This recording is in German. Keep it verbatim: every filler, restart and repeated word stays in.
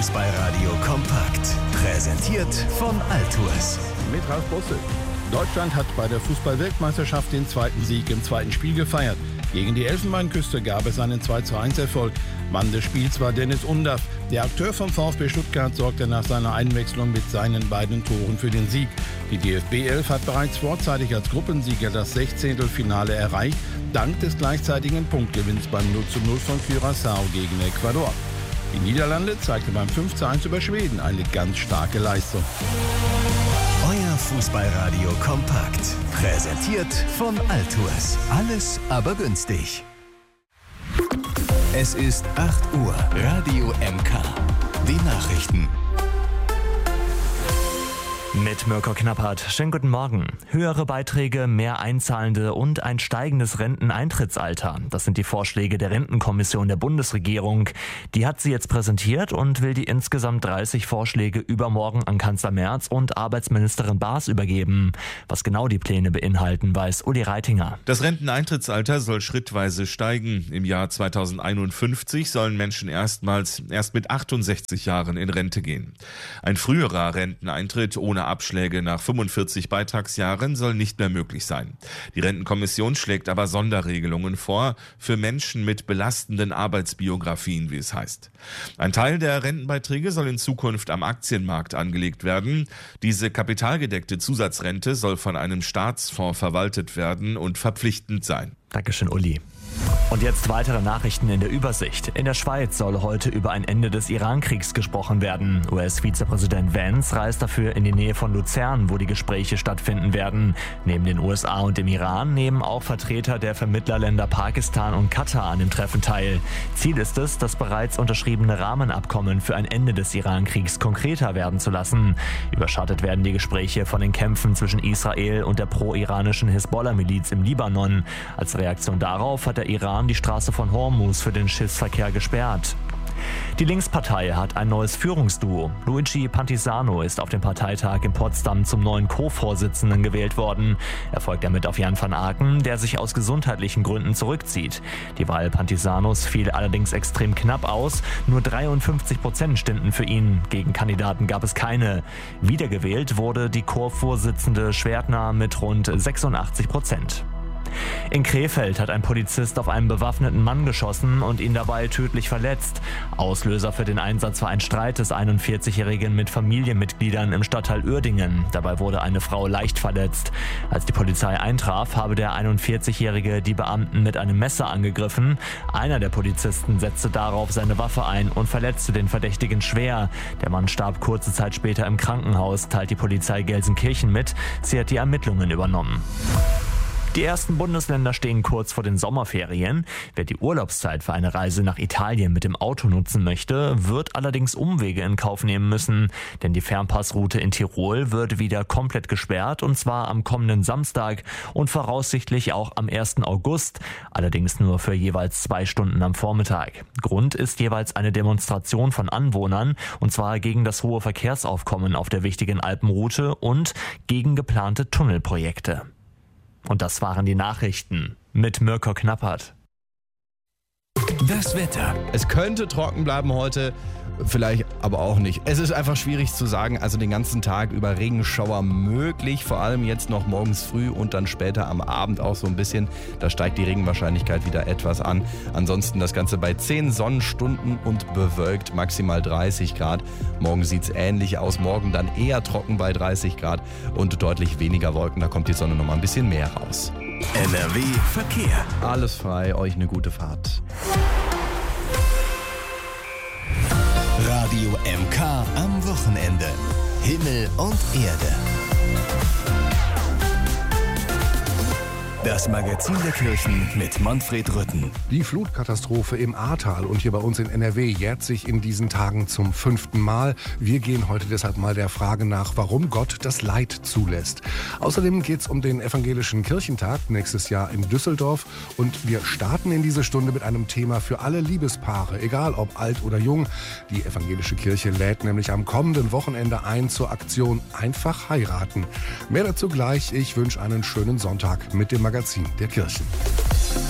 Fußballradio kompakt. Präsentiert von Altours. Mit Ralf Busse. Deutschland hat bei der Fußball-Weltmeisterschaft den zweiten Sieg im zweiten Spiel gefeiert. Gegen die Elfenbeinküste gab es einen zwei zu eins Erfolg. Mann des Spiels war Dennis Undaff. Der Akteur vom VfB Stuttgart sorgte nach seiner Einwechslung mit seinen beiden Toren für den Sieg. Die D F B elf hat bereits vorzeitig als Gruppensieger das Sechzehntelfinale erreicht, dank des gleichzeitigen Punktgewinns beim null zu null von Curaçao gegen Ecuador. Die Niederlande zeigte beim fünf zu eins über Schweden eine ganz starke Leistung. Euer Fußballradio kompakt. Präsentiert von Altours. Alles aber günstig. Es ist acht Uhr. Radio M K. Die Nachrichten. Mit Mirko Knappert. Schönen guten Morgen. Höhere Beiträge, mehr Einzahlende und ein steigendes Renteneintrittsalter. Das sind die Vorschläge der Rentenkommission der Bundesregierung. Die hat sie jetzt präsentiert und will die insgesamt dreißig Vorschläge übermorgen an Kanzler Merz und Arbeitsministerin Baas übergeben. Was genau die Pläne beinhalten, weiß Uli Reitinger. Das Renteneintrittsalter soll schrittweise steigen. Im Jahr zweitausendeinundfünfzig sollen Menschen erstmals erst mit achtundsechzig Jahren in Rente gehen. Ein früherer Renteneintritt ohne Abschläge nach fünfundvierzig Beitragsjahren soll nicht mehr möglich sein. Die Rentenkommission schlägt aber Sonderregelungen vor für Menschen mit belastenden Arbeitsbiografien, wie es heißt. Ein Teil der Rentenbeiträge soll in Zukunft am Aktienmarkt angelegt werden. Diese kapitalgedeckte Zusatzrente soll von einem Staatsfonds verwaltet werden und verpflichtend sein. Dankeschön, Uli. Und jetzt weitere Nachrichten in der Übersicht. In der Schweiz soll heute über ein Ende des Iran-Kriegs gesprochen werden. U S-Vizepräsident Vance reist dafür in die Nähe von Luzern, wo die Gespräche stattfinden werden. Neben den U S A und dem Iran nehmen auch Vertreter der Vermittlerländer Pakistan und Katar an dem Treffen teil. Ziel ist es, das bereits unterschriebene Rahmenabkommen für ein Ende des Iran-Kriegs konkreter werden zu lassen. Überschattet werden die Gespräche von den Kämpfen zwischen Israel und der pro-iranischen Hisbollah-Miliz im Libanon. Als Reaktion darauf hat der Iran die Straße von Hormuz für den Schiffsverkehr gesperrt. Die Linkspartei hat ein neues Führungsduo. Luigi Pantisano ist auf dem Parteitag in Potsdam zum neuen Co-Vorsitzenden gewählt worden. Er folgt damit auf Jan van Aken, der sich aus gesundheitlichen Gründen zurückzieht. Die Wahl Pantisanos fiel allerdings extrem knapp aus. Nur dreiundfünfzig Prozent stimmten für ihn. Gegenkandidaten gab es keine. Wiedergewählt wurde die Co-Vorsitzende Schwertner mit rund sechsundachtzig Prozent. In Krefeld hat ein Polizist auf einen bewaffneten Mann geschossen und ihn dabei tödlich verletzt. Auslöser für den Einsatz war ein Streit des einundvierzigjährigen mit Familienmitgliedern im Stadtteil Uerdingen. Dabei wurde eine Frau leicht verletzt. Als die Polizei eintraf, habe der einundvierzigjährige die Beamten mit einem Messer angegriffen. Einer der Polizisten setzte darauf seine Waffe ein und verletzte den Verdächtigen schwer. Der Mann starb kurze Zeit später im Krankenhaus, teilt die Polizei Gelsenkirchen mit. Sie hat die Ermittlungen übernommen. Die ersten Bundesländer stehen kurz vor den Sommerferien. Wer die Urlaubszeit für eine Reise nach Italien mit dem Auto nutzen möchte, wird allerdings Umwege in Kauf nehmen müssen. Denn die Fernpassroute in Tirol wird wieder komplett gesperrt, und zwar am kommenden Samstag und voraussichtlich auch am ersten August. Allerdings nur für jeweils zwei Stunden am Vormittag. Grund ist jeweils eine Demonstration von Anwohnern, und zwar gegen das hohe Verkehrsaufkommen auf der wichtigen Alpenroute und gegen geplante Tunnelprojekte. Und das waren die Nachrichten mit Mirko Knappert. Das Wetter. Es könnte trocken bleiben heute, vielleicht aber auch nicht. Es ist einfach schwierig zu sagen, also den ganzen Tag über Regenschauer möglich, vor allem jetzt noch morgens früh und dann später am Abend auch so ein bisschen. Da steigt die Regenwahrscheinlichkeit wieder etwas an. Ansonsten das Ganze bei zehn Sonnenstunden und bewölkt, maximal dreißig Grad. Morgen sieht es ähnlich aus, morgen dann eher trocken bei dreißig Grad und deutlich weniger Wolken. Da kommt die Sonne noch mal ein bisschen mehr raus. N R W Verkehr. Alles frei, euch eine gute Fahrt. Radio M K am Wochenende. Himmel und Erde. Das Magazin der Kirchen mit Manfred Rütten. Die Flutkatastrophe im Ahrtal und hier bei uns in N R W jährt sich in diesen Tagen zum fünften Mal. Wir gehen heute deshalb mal der Frage nach, warum Gott das Leid zulässt. Außerdem geht es um den Evangelischen Kirchentag nächstes Jahr in Düsseldorf. Und wir starten in diese Stunde mit einem Thema für alle Liebespaare, egal ob alt oder jung. Die Evangelische Kirche lädt nämlich am kommenden Wochenende ein zur Aktion Einfach heiraten. Mehr dazu gleich. Ich wünsche einen schönen Sonntag mit dem Magazin der Kirchen.